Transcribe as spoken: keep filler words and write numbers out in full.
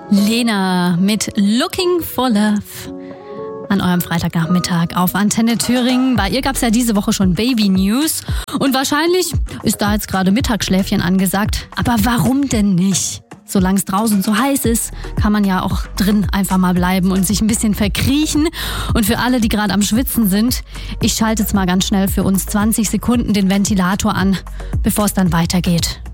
Lena mit Looking for Love an eurem Freitagnachmittag auf Antenne Thüringen. Bei ihr gab's ja diese Woche schon Baby News und wahrscheinlich ist da jetzt gerade Mittagsschläfchen angesagt. Aber warum denn nicht? Solange es draußen so heiß ist, kann man ja auch drin einfach mal bleiben und sich ein bisschen verkriechen. Und für alle, die gerade am Schwitzen sind, ich schalte jetzt mal ganz schnell für uns zwanzig Sekunden den Ventilator an, bevor es dann weitergeht.